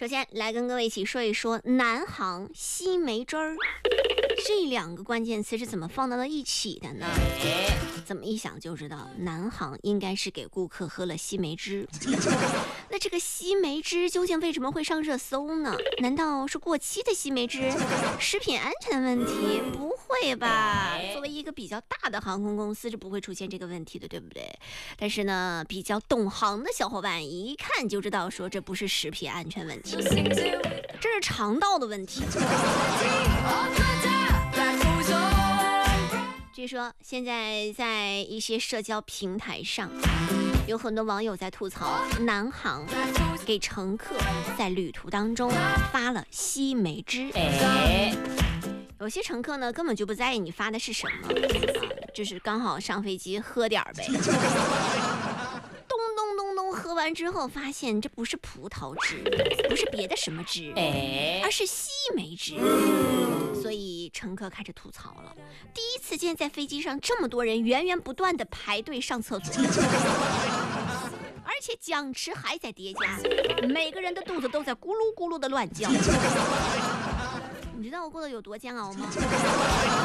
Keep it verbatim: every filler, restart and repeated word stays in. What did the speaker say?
首先来跟各位一起说一说南航西梅汁儿，这两个关键词是怎么放到了一起的呢？怎么一想就知道，南航应该是给顾客喝了西梅汁。那这个西梅汁究竟为什么会上热搜呢？难道是过期的西梅汁？食品安全的问题？不会吧，作为一个比较大的航空公司是不会出现这个问题的，对不对？但是呢，比较懂行的小伙伴一看就知道说这不是食品安全问题，这是肠道的问题。据说现在在一些社交平台上，有很多网友在吐槽南航给乘客在旅途当中发了西梅汁。有些乘客呢根本就不在意你发的是什么，就是刚好上飞机喝点呗。咚咚咚咚，喝完之后发现这不是葡萄汁，不是别的什么汁，而是西梅汁。所以乘客开始吐槽了，第一次见在飞机上这么多人源源不断的排队上厕所，而且奖池还在叠加，每个人的肚子都在咕噜咕噜的乱叫。你知道我过得有多煎熬吗？